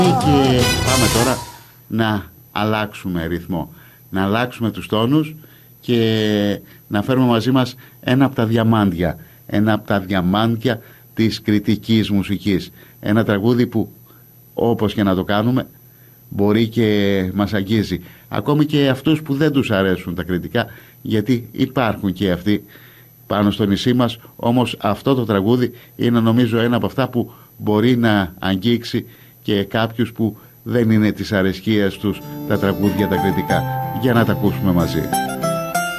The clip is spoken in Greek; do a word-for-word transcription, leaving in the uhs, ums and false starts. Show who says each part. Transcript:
Speaker 1: Και πάμε τώρα να αλλάξουμε ρυθμό, να αλλάξουμε τους τόνους και να φέρουμε μαζί μας ένα από τα διαμάντια, ένα από τα διαμάντια της κριτικής μουσικής. Ένα τραγούδι που όπως και να το κάνουμε μπορεί και μας αγγίζει. Ακόμη και αυτούς που δεν τους αρέσουν τα κριτικά, γιατί υπάρχουν και αυτοί πάνω στο νησί μας. Όμως αυτό το τραγούδι είναι νομίζω ένα από αυτά που μπορεί να αγγίξει και κάποιους που δεν είναι της αρεσκίας τους τα τραγούδια τα κριτικά. Για να τα ακούσουμε μαζί.